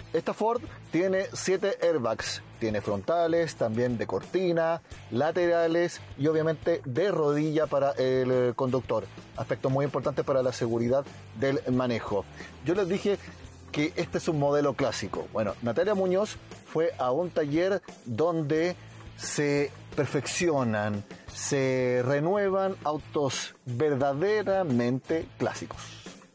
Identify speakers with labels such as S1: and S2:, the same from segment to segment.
S1: Esta Ford tiene 7 airbags, tiene frontales, también de cortina, laterales y obviamente de rodilla para el conductor. Aspecto muy importante para la seguridad del manejo. Yo les dije que este es un modelo clásico. Bueno, Natalia Muñoz fue a un taller donde se perfeccionan, se renuevan autos verdaderamente clásicos.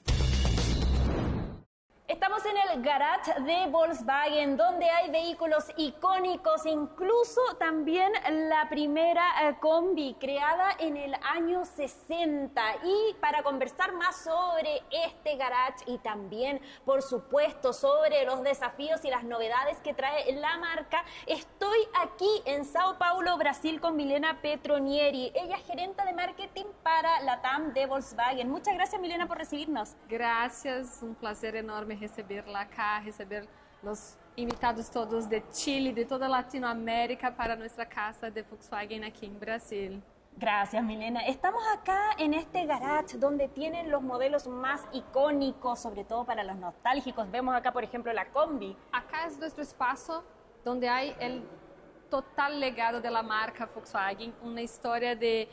S2: Estamos en el garage de Volkswagen, donde hay vehículos icónicos, incluso también la primera combi creada en el año 60. Y para conversar más sobre este garage y también, por supuesto, sobre los desafíos y las novedades que trae la marca, estoy aquí en Sao Paulo, Brasil, con Milena Petronieri. Ella es gerente de marketing para la TAM de Volkswagen. Muchas gracias, Milena, por recibirnos.
S3: Gracias, un placer enorme receberla acá, receber los invitados todos de Chile, de toda Latinoamérica para nuestra casa de Volkswagen aquí en Brasil.
S2: Gracias, Milena. Estamos acá en este garage donde tienen los modelos más icónicos, sobre todo para los nostálgicos. Vemos acá, por ejemplo, la combi.
S3: Acá es nuestro espacio donde hay el total legado de la marca Volkswagen, una historia de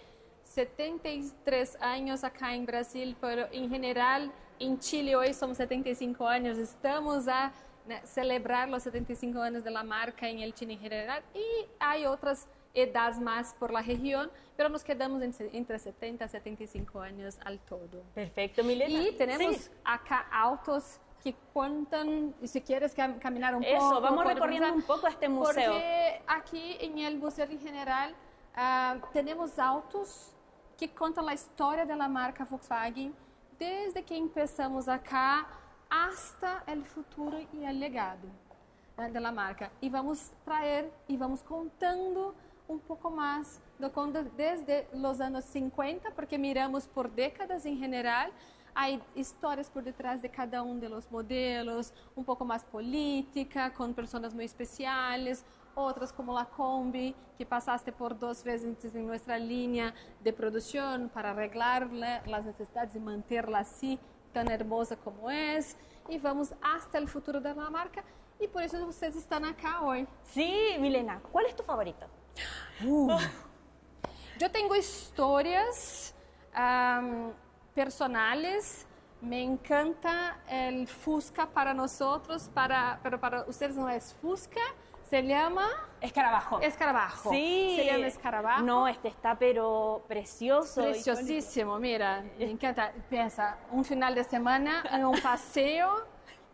S3: 73 años acá en Brasil, pero en general en Chile hoy somos 75 años, estamos a celebrar los 75 años de la marca en el Chile en general y hay otras edades más por la región, pero nos quedamos entre 70 y 75 años al todo.
S2: Perfecto, Milena.
S3: Y tenemos acá autos que cuentan, y si quieres caminar un poco.
S2: Eso, vamos recorriendo un poco este museo.
S3: Porque aquí en el museo en general tenemos autos que contam a história da marca Volkswagen desde que começamos acá hasta o futuro e o legado da marca. E vamos trazer e vamos contando um pouco mais desde os anos 50, porque miramos por décadas em geral. Há histórias por detrás de cada dos modelos, um pouco mais política, com pessoas muito especiais, outras como a Kombi, que passaste por 2 vezes em nossa linha de produção para arreglar as necessidades e mantê-la assim, tão hermosa como é. E vamos até o futuro da marca, e por isso vocês estão aqui hoje.
S2: Sí, Milena, ¿cuál es tu favorito?
S3: Eu tenho histórias personales. Me encanta el Fusca para nosotros, pero para ustedes no es Fusca, se llama...
S2: Escarabajo.
S3: Escarabajo.
S2: Sí.
S3: Se llama Escarabajo.
S2: No, este está pero precioso.
S3: Preciosísimo, mira, me encanta. Piensa, un final de semana, un paseo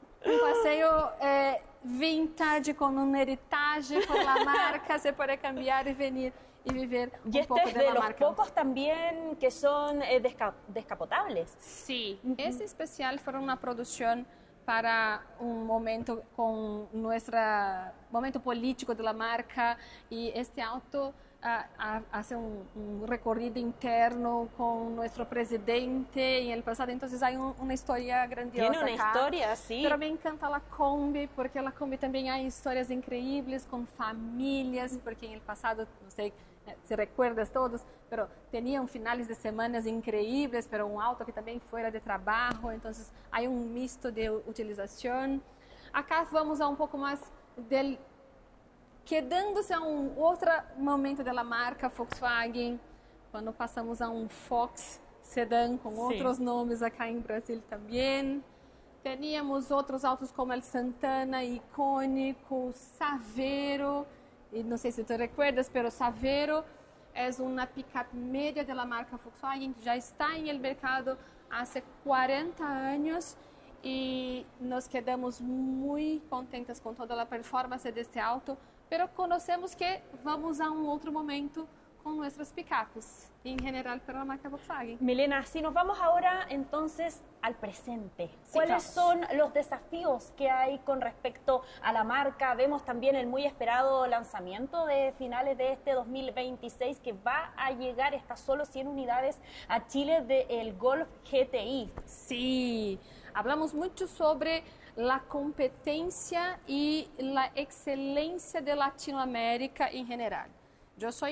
S3: vintage con un heritage por la marca, se puede cambiar y venir y vivir un poco
S2: es de
S3: la
S2: los
S3: marca.
S2: pocos también que son descapotables.
S3: Sí, este especial fue una producción para un momento con nuestro momento político de la marca y este auto hace un recorrido interno con nuestro presidente en el pasado, entonces hay una historia grandiosa.
S2: Tiene una historia, sí.
S3: Pero me encanta la Kombi, porque la Kombi también hay historias increíbles con familias, porque en el pasado, no sé si recuerdas todos, pero tenían finales de semanas increíbles, pero un auto que también fuera de trabajo, entonces hay un mixto de utilización. Acá vamos a un poco más del... Quedándose a outro momento da marca Volkswagen, quando passamos a Fox sedã com outros nomes acá em Brasil também. Teníamos outros autos como o Santana, icônico, Saveiro, e não sei se tu recuerdas, pero Saveiro é uma picape média da marca Volkswagen que já está no mercado há 40 anos. E nos quedamos muito contentes com toda a performance deste auto, pero conocemos que vamos a outro momento con nuestras picapes, en general para la marca Volkswagen.
S2: Milena, si nos vamos ahora entonces al presente,
S3: Sí,
S2: ¿cuáles
S3: claro.
S2: son los desafíos que hay con respecto a la marca? Vemos también el muy esperado lanzamiento de finales de este 2026 que va a llegar, está solo 100 unidades a Chile del Golf GTI.
S3: Sí, hablamos mucho sobre la competencia y la excelencia de Latinoamérica en general. Eu sou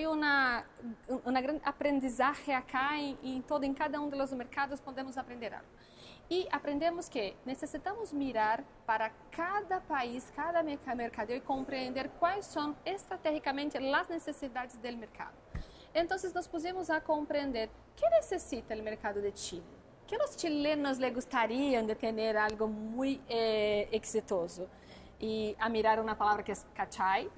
S3: uma grande aprendizaje acá em cada um dos mercados podemos aprender algo. Y aprendemos que necesitamos mirar para cada país, cada mercado y comprender cuáles son estratégicamente las necesidades del mercado. Entonces nos pusimos a comprender qué necesita el mercado de Chile. ¿Qué los chilenos les gustarían de tener algo muy exitoso? Y a mirar una palabra que es cachai.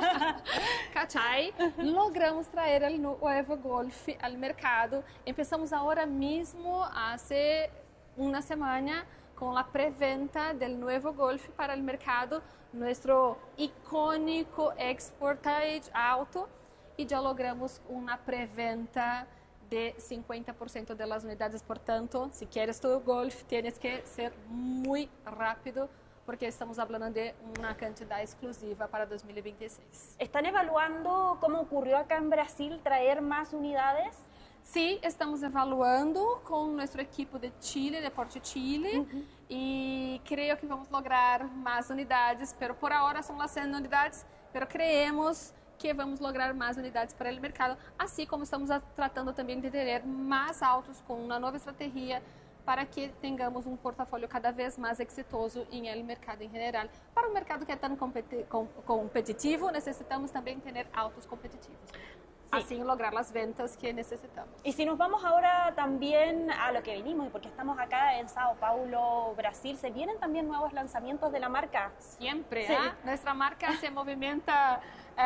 S3: Cachai. Logramos traer el nuevo Golf al mercado. Empezamos ahora mismo, hace una semana, con la preventa del nuevo Golf para el mercado, nuestro icónico Sportage Auto, y ya logramos una preventa de 50% de las unidades. Por tanto, si quieres tu Golf, tienes que ser muy rápido, porque estamos hablando de una cantidad exclusiva para 2026.
S2: ¿Están evaluando, como ocurrió acá en Brasil, traer más unidades?
S3: Sí, estamos evaluando con nuestro equipo de Chile, de Porsche Chile, y creo que vamos a lograr más unidades, pero por ahora son las 100 unidades, pero creemos que vamos lograr más unidades para el mercado, así como estamos tratando también de tener más autos con una nueva estrategia para que tengamos un portafolio cada vez más exitoso en el mercado en general. Para un mercado que es tan competitivo, necesitamos también tener autos competitivos. Sí. Así lograr las ventas que necesitamos.
S2: Y si nos vamos ahora también a lo que venimos, y porque estamos acá en Sao Paulo, Brasil, ¿se vienen también nuevos lanzamientos de la marca?
S3: Siempre, sí. Nuestra marca se movimenta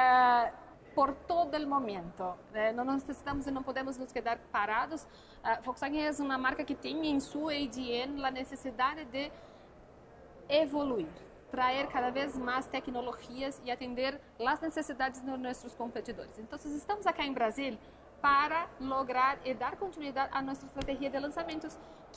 S3: por todo el momento. No necesitamos y no podemos nos quedar parados. Volkswagen es una marca que tiene en su ADN la necesidad de evoluir, traer cada vez más tecnologías y atender las necesidades de nuestros competidores. Entonces, estamos acá en Brasil para lograr y dar continuidad a nuestra estrategia de lanzamientos,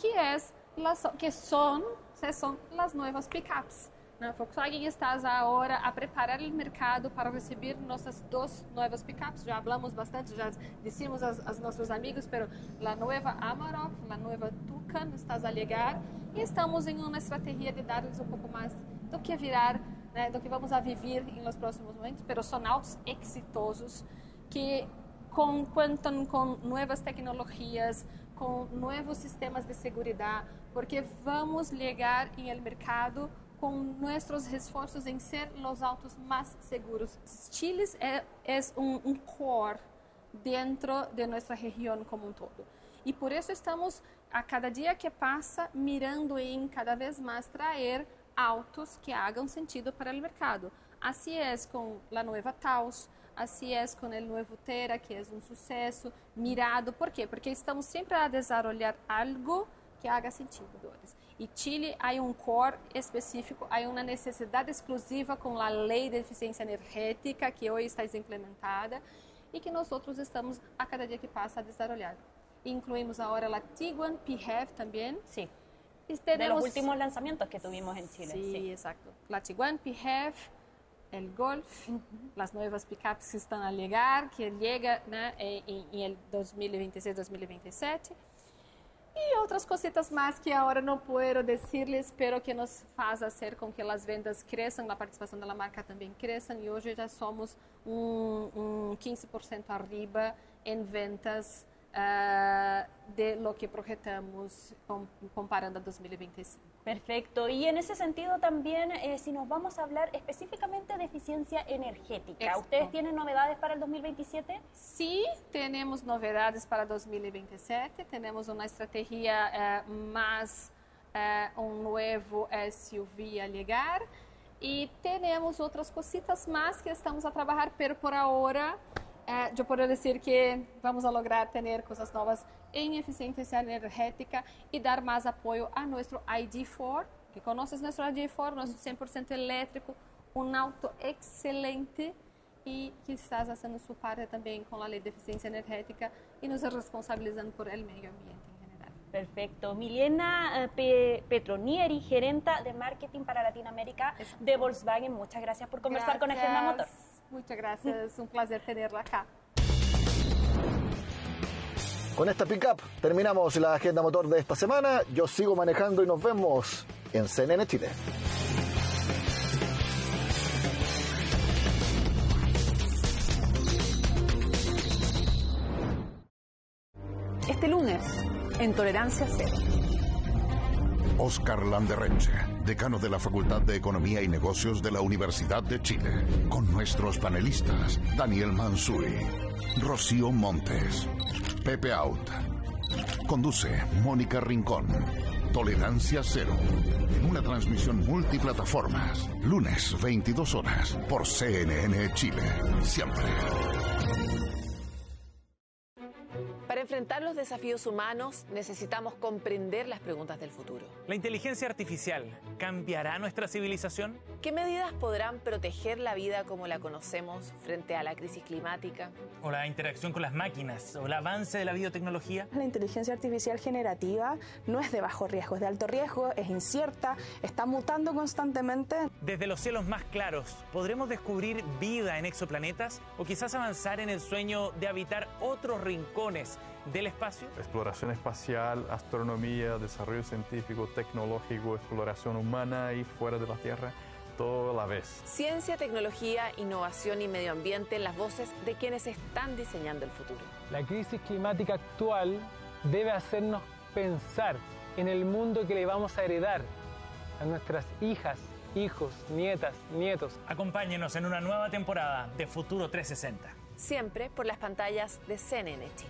S3: que son las nuevas pickups. Volkswagen está ahora a preparar el mercado para recibir nuestras 2 nuevas pickups. Ya hablamos bastante, ya decimos a nuestros amigos, pero la nueva Amarok, la nueva Tucano está a llegar y estamos en una estrategia de darles un poco más do que virar, do que vamos a vivir en los próximos momentos, pero son autos exitosos que cuentan con nuevas tecnologías, con nuevos sistemas de seguridad, porque vamos llegar en el mercado con nuestros esfuerzos en ser los autos más seguros. Chile es un core dentro de nuestra región como un todo. Y por eso estamos a cada día que pasa mirando en cada vez más traer autos que hagan sentido para el mercado. Así es con la nueva Taos, así es con el nuevo Tera, que es un suceso mirado. ¿Por qué? Porque estamos siempre a desarrollar algo que haga sentido. Y Chile hay un core específico, hay una necesidad exclusiva con la ley de eficiencia energética que hoy está implementada y que nosotros estamos a cada día que pasa a desarrollar. Incluimos ahora la Tiguan PHEV también.
S2: Sí. De los últimos lanzamientos que tuvimos en Chile.
S3: Sí, exacto. La Tiguan PHEV, el Golf, las nuevas pickups que están a llegar, que llega en el 2026-2027. Y otras cositas más que ahora no puedo decirles, pero que nos faz hacer con que las ventas crezcan, la participación de la marca también crezcan. Y hoy ya somos un 15% arriba en ventas de lo que proyectamos comparando a 2025.
S2: Perfecto. Y en ese sentido también, si nos vamos a hablar específicamente de eficiencia energética,
S3: Exacto.
S2: ¿Ustedes tienen novedades para el 2027?
S3: Sí, tenemos novedades para 2027. Tenemos una estrategia más, un nuevo SUV a llegar. Y tenemos otras cositas más que estamos a trabajar, pero por ahora yo puedo decir que vamos a lograr tener cosas nuevas en eficiencia energética y dar más apoyo a nuestro ID4, que conoces nuestro ID4, nuestro 100% eléctrico, un auto excelente y que estás haciendo su parte también con la ley de eficiencia energética y nos responsabilizando por el medio ambiente en general.
S2: Perfecto. Milena Petronieri, gerenta de marketing para Latinoamérica de Volkswagen. Muchas gracias por conversar con Agenda Motor.
S3: Muchas gracias, un placer tenerla acá.
S1: Con esta pickup terminamos la Agenda Motor de esta semana. Yo sigo manejando y nos vemos en CNN Chile.
S4: Este lunes, en Tolerancia Cero. Oscar Landerreche, decano de la Facultad de Economía y Negocios de la Universidad de Chile, con nuestros panelistas Daniel Manzuri, Rocío Montes, Pepe Out. Conduce Mónica Rincón. Tolerancia Cero, en una transmisión multiplataformas, lunes 22 horas, por CNN Chile, siempre.
S5: Para enfrentar los desafíos humanos, necesitamos comprender las preguntas del futuro.
S6: ¿La inteligencia artificial cambiará nuestra civilización?
S5: ¿Qué medidas podrán proteger la vida como la conocemos frente a la crisis climática?
S6: ¿O la interacción con las máquinas? ¿O el avance de la biotecnología?
S7: La inteligencia artificial generativa no es de bajo riesgo, es de alto riesgo, es incierta, está mutando constantemente.
S6: Desde los cielos más claros, ¿podremos descubrir vida en exoplanetas? ¿O quizás avanzar en el sueño de habitar otros rincones del espacio?
S8: Exploración espacial, astronomía, desarrollo científico, tecnológico, exploración humana y fuera de la Tierra, todo a la vez.
S5: Ciencia, tecnología, innovación y medio ambiente, las voces de quienes están diseñando el futuro.
S9: La crisis climática actual debe hacernos pensar en el mundo que le vamos a heredar a nuestras hijas, hijos, nietas, nietos.
S6: Acompáñenos en una nueva temporada de Futuro 360.
S5: Siempre por las pantallas de CNN Chile.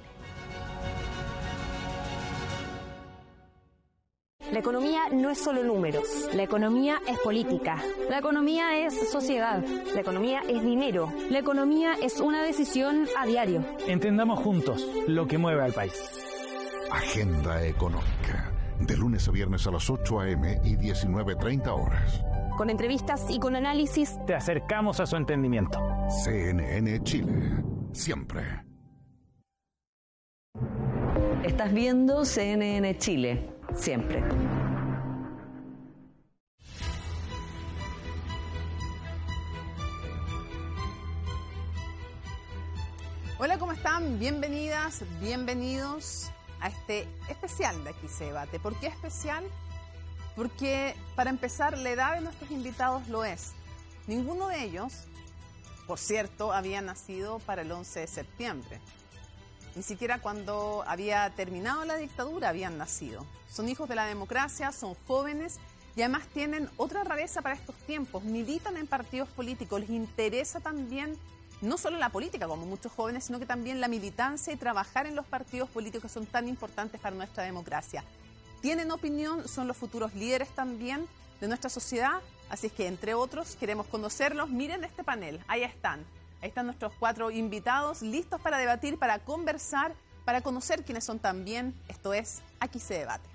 S10: La economía no es solo números. La economía es política. La economía es sociedad. La economía es dinero. La economía es una decisión a diario.
S6: Entendamos juntos lo que mueve al país.
S4: Agenda Económica, de lunes a viernes a las 8 a.m. y 19:30 horas.
S10: Con entrevistas y con análisis,
S6: te acercamos a su entendimiento.
S4: CNN Chile, siempre.
S11: Estás viendo CNN Chile, siempre.
S12: Hola, ¿cómo están? Bienvenidas, bienvenidos a este especial de Aquí se debate. ¿Por qué especial? Porque, para empezar, la edad de nuestros invitados lo es. Ninguno de ellos, por cierto, había nacido para el 11 de septiembre. Ni siquiera cuando había terminado la dictadura habían nacido. Son hijos de la democracia, son jóvenes y además tienen otra rareza para estos tiempos. Militan en partidos políticos, les interesa también no solo la política, como muchos jóvenes, sino que también la militancia y trabajar en los partidos políticos que son tan importantes para nuestra democracia. Tienen opinión, son los futuros líderes también de nuestra sociedad, así es que, entre otros, queremos conocerlos. Miren este panel, ahí están. Ahí están nuestros 4 invitados, listos para debatir, para conversar, para conocer quiénes son también. Esto es Aquí se debate.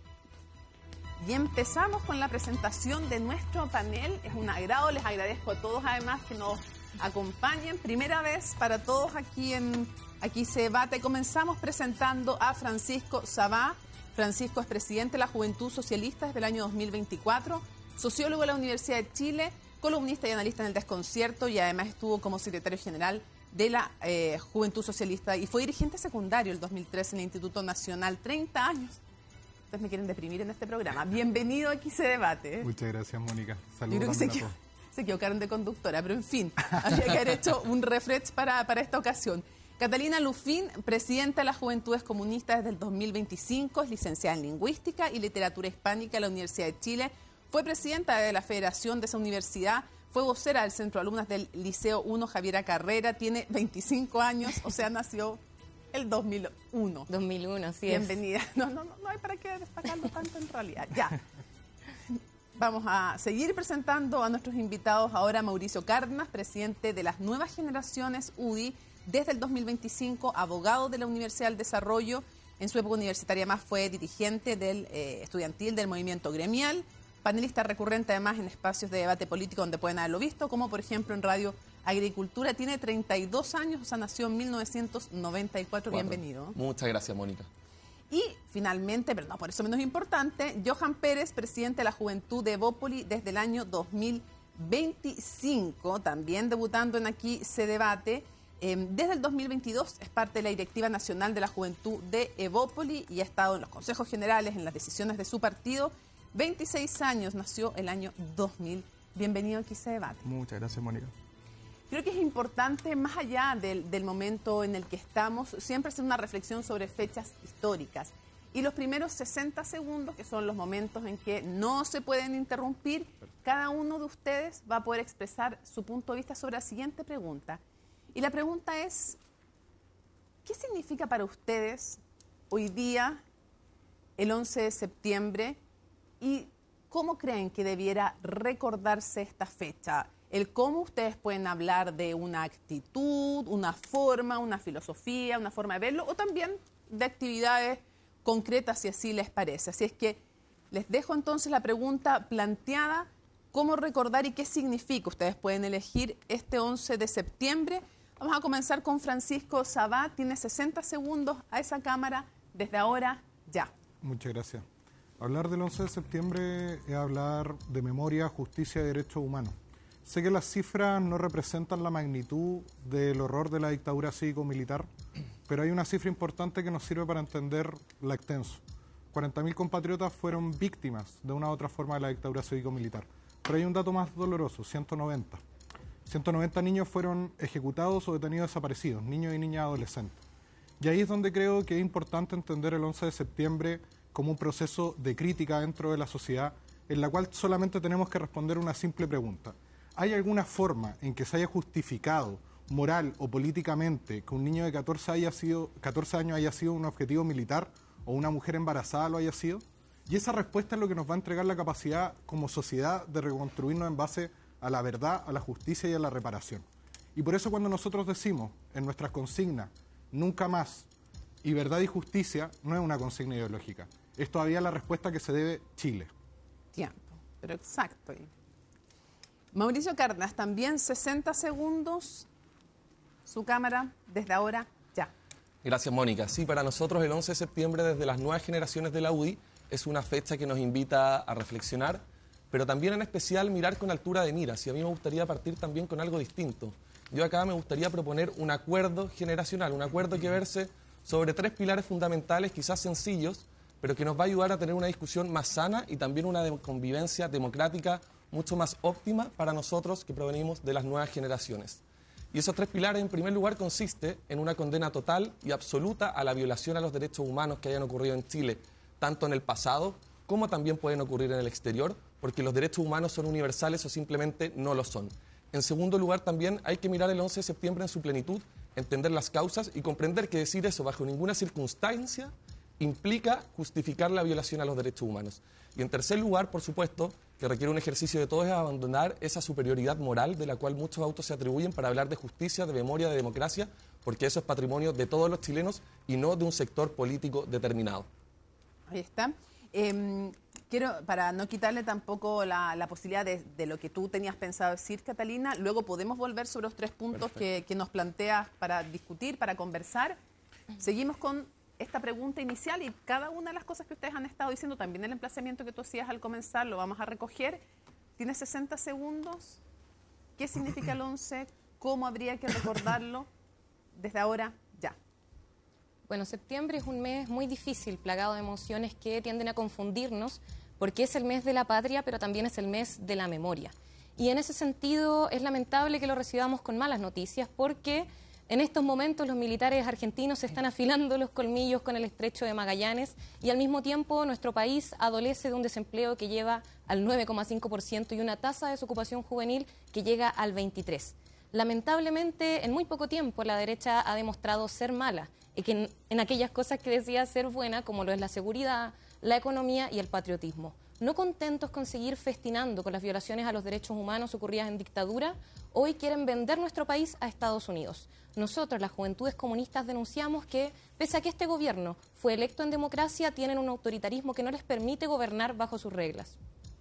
S12: Y empezamos con la presentación de nuestro panel. Es un agrado, les agradezco a todos además que nos acompañen. Primera vez para todos aquí en Aquí se debate. Comenzamos presentando a Francisco Sabá. Francisco es presidente de la Juventud Socialista desde el año 2024, sociólogo de la Universidad de Chile, columnista y analista en El Desconcierto, y además estuvo como secretario general de la Juventud Socialista y fue dirigente secundario el 2013 en el Instituto Nacional. 30 años. Ustedes me quieren deprimir en este programa. Bienvenido a Aquí se debate.
S13: Muchas gracias, Mónica. Saludos.
S12: Yo creo que se equivocaron de conductora, pero en fin, había que haber hecho un refresh para esta ocasión. Catalina Lufín, presidenta de las Juventudes Comunistas desde el 2025, es licenciada en Lingüística y Literatura Hispánica de la Universidad de Chile. Fue presidenta de la federación de esa universidad, fue vocera del Centro de Alumnas del Liceo 1 Javiera Carrera, tiene 25 años, o sea, nació el 2001.
S14: 2001, sí.
S12: Bienvenida. No hay para qué destacarlo tanto en realidad. Ya. Vamos a seguir presentando a nuestros invitados. Ahora Mauricio Cárdenas, presidente de las Nuevas Generaciones UDI desde el 2025, abogado de la Universidad del Desarrollo. En su época universitaria más fue dirigente del estudiantil del movimiento gremial, panelista recurrente además en espacios de debate político donde pueden haberlo visto, como por ejemplo en Radio Agricultura. Tiene 32 años, o sea, nació en 1994. Bienvenido.
S15: Muchas gracias, Mónica.
S12: Y finalmente, pero no por eso menos importante, Johan Pérez, presidente de la Juventud de Evópoli desde el año 2025, también debutando en Aquí se debate. Desde el 2022 es parte de la Directiva Nacional de la Juventud de Evópoli y ha estado en los consejos generales, en las decisiones de su partido. 26 años, nació el año 2000. Bienvenido a Aquí se debate.
S13: Muchas gracias, Mónica.
S12: Creo que es importante, más allá del momento en el que estamos, siempre hacer una reflexión sobre fechas históricas. Y los primeros 60 segundos, que son los momentos en que no se pueden interrumpir, cada uno de ustedes va a poder expresar su punto de vista sobre la siguiente pregunta. Y la pregunta es, ¿qué significa para ustedes hoy día el 11 de septiembre y cómo creen que debiera recordarse esta fecha? El cómo ustedes pueden hablar de una actitud, una forma, una filosofía, una forma de verlo, o también de actividades concretas, si así les parece. Así es que les dejo entonces la pregunta planteada, ¿cómo recordar y qué significa? Ustedes pueden elegir este 11 de septiembre. Vamos a comenzar con Francisco Sabat. Tiene 60 segundos a esa cámara desde ahora ya.
S13: Muchas gracias. Hablar del 11 de septiembre es hablar de memoria, justicia y derechos humanos. Sé que las cifras no representan la magnitud del horror de la dictadura cívico-militar, pero hay una cifra importante que nos sirve para entender la extenso. 40.000 compatriotas fueron víctimas de una u otra forma de la dictadura cívico-militar. Pero hay un dato más doloroso, 190. 190 niños fueron ejecutados o detenidos desaparecidos, niños y niñas adolescentes. Y ahí es donde creo que es importante entender el 11 de septiembre como un proceso de crítica dentro de la sociedad, en la cual solamente tenemos que responder una simple pregunta. ¿Hay alguna forma en que se haya justificado moral o políticamente que un niño de 14 años haya sido un objetivo militar o una mujer embarazada lo haya sido? Y esa respuesta es lo que nos va a entregar la capacidad como sociedad de reconstruirnos en base a la verdad, a la justicia y a la reparación. Y por eso cuando nosotros decimos en nuestras consignas nunca más y verdad y justicia, no es una consigna ideológica, es todavía la respuesta que se debe Chile.
S12: Tiempo, pero exacto. Mauricio Cárdenas, también 60 segundos, su cámara desde ahora ya.
S14: Gracias, Mónica. Sí, para nosotros el 11 de septiembre desde las nuevas generaciones de la UDI es una fecha que nos invita a reflexionar, pero también en especial mirar con altura de miras. Y a mí me gustaría partir también con algo distinto. Yo acá me gustaría proponer un acuerdo generacional, un acuerdo que verse sobre 3 pilares fundamentales, quizás sencillos, pero que nos va a ayudar a tener una discusión más sana y también una convivencia democrática mucho más óptima para nosotros que provenimos de las nuevas generaciones. Y esos 3 pilares, en primer lugar, consiste en una condena total y absoluta a la violación a los derechos humanos que hayan ocurrido en Chile, tanto en el pasado como también pueden ocurrir en el exterior, porque los derechos humanos son universales o simplemente no lo son. En segundo lugar, también hay que mirar el 11 de septiembre en su plenitud, entender las causas y comprender que decir eso bajo ninguna circunstancia implica justificar la violación a los derechos humanos. Y en tercer lugar, por supuesto, que requiere un ejercicio de todos, es abandonar esa superioridad moral de la cual muchos autos se atribuyen para hablar de justicia, de memoria, de democracia, porque eso es patrimonio de todos los chilenos y no de un sector político determinado.
S12: Ahí está. Quiero, para no quitarle tampoco la posibilidad de lo que tú tenías pensado decir, Catalina, luego podemos volver sobre los 3 puntos que nos planteas para discutir, para conversar. Seguimos con esta pregunta inicial y cada una de las cosas que ustedes han estado diciendo, también el emplazamiento que tú hacías al comenzar, lo vamos a recoger. Tienes 60 segundos. ¿Qué significa el 11? ¿Cómo habría que recordarlo? Desde ahora, ya.
S15: Bueno, septiembre es un mes muy difícil, plagado de emociones que tienden a confundirnos, porque es el mes de la patria, pero también es el mes de la memoria. Y en ese sentido es lamentable que lo recibamos con malas noticias, porque en estos momentos los militares argentinos están afilando los colmillos con el estrecho de Magallanes y al mismo tiempo nuestro país adolece de un desempleo que lleva al 9,5% y una tasa de desocupación juvenil que llega al 23%. Lamentablemente, en muy poco tiempo la derecha ha demostrado ser mala y que en aquellas cosas que decía ser buena, como lo es la seguridad, la economía y el patriotismo. No contentos con seguir festinando con las violaciones a los derechos humanos ocurridas en dictadura, hoy quieren vender nuestro país a Estados Unidos. Nosotros, las juventudes comunistas, denunciamos que, pese a que este gobierno fue electo en democracia, tienen un autoritarismo que no les permite gobernar bajo sus reglas.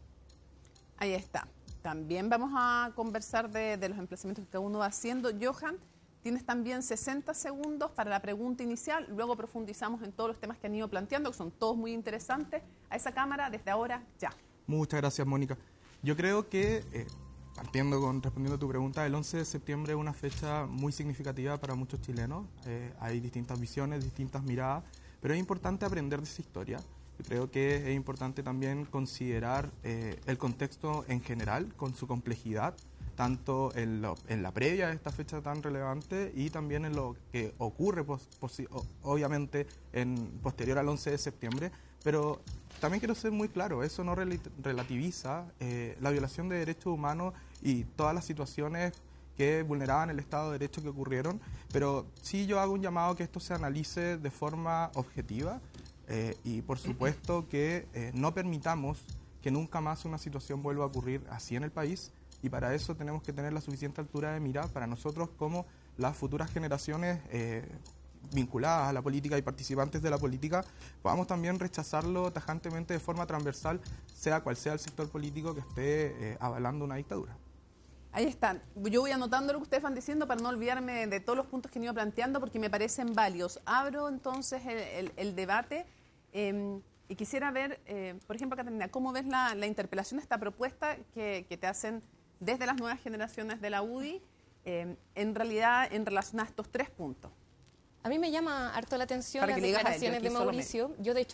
S12: Ahí está. También vamos a conversar de los emplazamientos que cada uno va haciendo. Johan, tienes también 60 segundos para la pregunta inicial, luego profundizamos en todos los temas que han ido planteando, que son todos muy interesantes. A esa cámara, desde ahora, ya.
S16: Muchas gracias, Mónica. Yo creo que, respondiendo a tu pregunta, el 11 de septiembre es una fecha muy significativa para muchos chilenos. Hay distintas visiones, distintas miradas, pero es importante aprender de esa historia. Yo creo que es importante también considerar el contexto en general, con su complejidad, tanto en la previa de esta fecha tan relevante y también en lo que ocurre obviamente posterior al 11 de septiembre, pero también quiero ser muy claro, eso no relativiza la violación de derechos humanos y todas las situaciones que vulneraban el Estado de Derecho que ocurrieron, pero sí yo hago un llamado a que esto se analice de forma objetiva y por supuesto que no permitamos que nunca más una situación vuelva a ocurrir así en el país, y para eso tenemos que tener la suficiente altura de mira para nosotros como las futuras generaciones vinculadas a la política y participantes de la política, podamos también rechazarlo tajantemente de forma transversal, sea cual sea el sector político que esté avalando una dictadura.
S12: Ahí están. Yo voy anotando lo que ustedes van diciendo para no olvidarme de todos los puntos que han ido planteando porque me parecen válidos. Abro entonces el debate y quisiera ver, por ejemplo, Catalina, ¿cómo ves la interpelación, esta propuesta que te hacen desde las nuevas generaciones de la UDI, en realidad en relación a estos 3 puntos?
S15: A mí me llama harto la atención
S12: Para
S15: las
S12: que le digas a él,
S15: declaraciones de
S12: yo aquí solo
S15: Mauricio. Yo, de hecho,